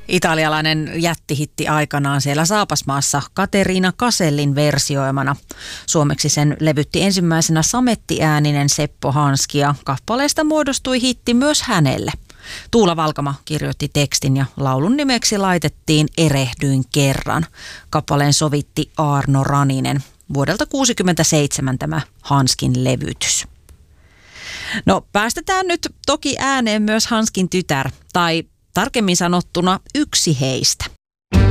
Italialainen jättihitti aikanaan siellä Saapasmaassa Kateriina Casellin versioimana. Suomeksi sen levytti ensimmäisenä samettiääninen Seppo Hanski ja kappaleesta muodostui hitti myös hänelle. Tuula Valkama kirjoitti tekstin ja laulun nimeksi laitettiin Erehdyin kerran. Kappaleen sovitti Aarno Raninen. Vuodelta 1967 tämä Hanskin levytys. No päästetään nyt toki ääneen myös Hanskin tytär, tai tarkemmin sanottuna yksi heistä.